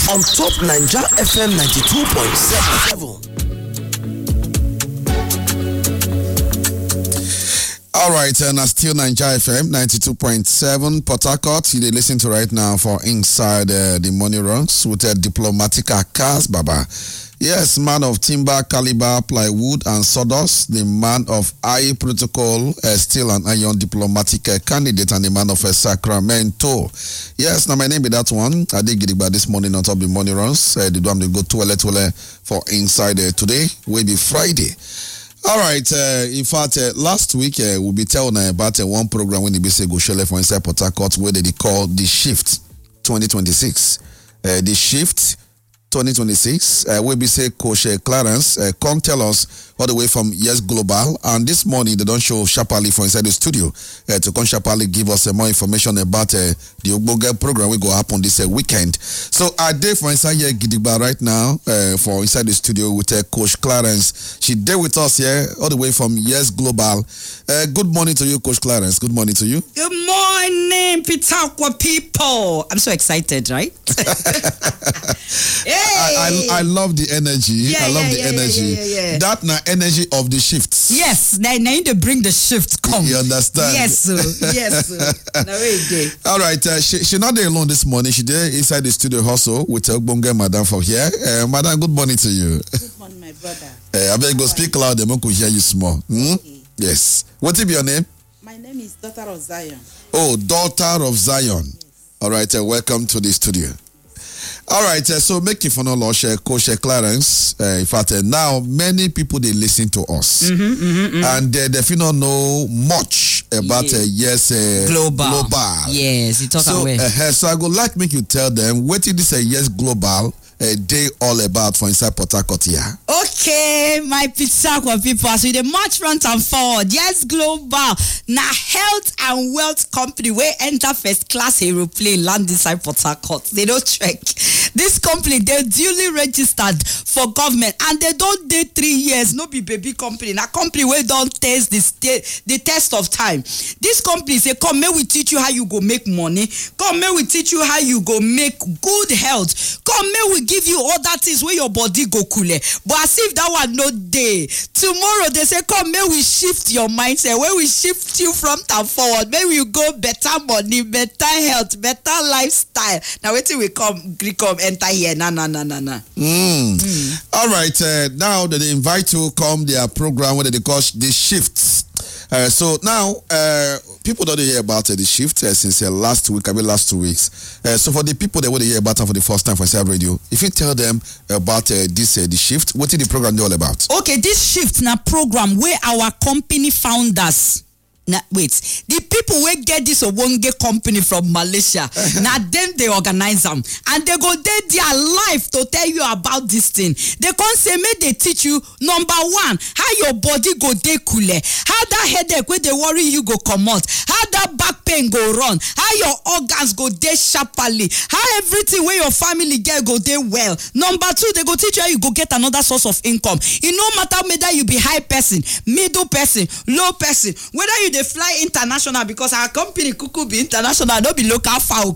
on top Ninja FM 92.7. All right, and still Ninja FM 92.7 Port Harcourt. You listen to right now for Inside the Money Runs with a Diplomatica Cars Baba. Yes, man of timber, caliber, plywood, and sawdust. The man of high protocol, steel and iron diplomatic candidate, and the man of Sacramento. Yes, now my name is that one. I did get it by this morning on top of the Money Runs. The do I'm go to for Inside today. Will be Friday. All right, in fact, last week we'll be telling about one program when the say go shell for Inside Port Harcourt where they call The Shift 2026. The Shift 2026, we be say Coach Clarence come tell us all the way from Yes Global, and this morning they don't show sharply for inside the studio to come sharply give us more information about the Ogboge program we go happen this weekend. So I did for inside here Gidigba right now for inside the studio with Coach Clarence. She there with us here all the way from Yes Global. Good morning to you, Coach Clarence. Good morning to you. Good morning, Pitaqua people. I'm so excited, right? Hey. I love the energy. I love the energy. Yeah. That now energy of the shifts. Yes, now need to bring the shift. Come. You understand? Yes, sir. Yes, sir. Now all right, she not there alone this morning. She there inside the studio also with Ogbonge Madam for here. Madam, good morning to you. Good morning, my brother. I beg go speak loud. Them could hear you small. Okay. Yes. What is your name? My name is Daughter of Zion. Oh, Daughter of Zion. Yes. All right, welcome to the studio. All right, so make it for no loss, Coach Clarence. In fact, now many people they listen to us, and they feel not know much about global. Yes, you talk away. So I would like make you tell them what it is Yes Global day all about for inside Port Harcourt here. Okay, my Pitaqua people, as we the march front and forward. Yes Global, now health and wealth company where enter first class aeroplane land inside Port Harcourt. They don't check. This company, they duly registered for government and they don't date 3 years. No be baby company. Now company where don't test the test of time. This company say, come, may we teach you how you go make money. Come, may we teach you how you go make good health. Come, may we give you other things where your body go cool. But as if that one no day. Tomorrow they say, come, may we shift your mindset. Where we shift you from and forward. May we go better money, better health, better lifestyle. Now wait till we come enter here. Nah. All right. Now that they invite you come their program where they call The Shifts. So now people don't hear about the shift since last week, last 2 weeks. So for the people that want to hear about it for the first time for Inside Radio, if you tell them about this the shift, what is the program all about? Okay, this shift na program where our company founders. Now, wait, the people will get this Obonge company from Malaysia. Now them they organize them and they go their life to tell you about this thing. They can't say may they teach you number one, how your body go dey cool, how that headache where they worry you go come out, how that back pain go run, how your organs go dey sharply, how everything where your family get go dey well. Number two, they go teach you how you go get another source of income. It no matter whether you be high person, middle person, low person, whether you they fly international because our company could be international, don't be local foul.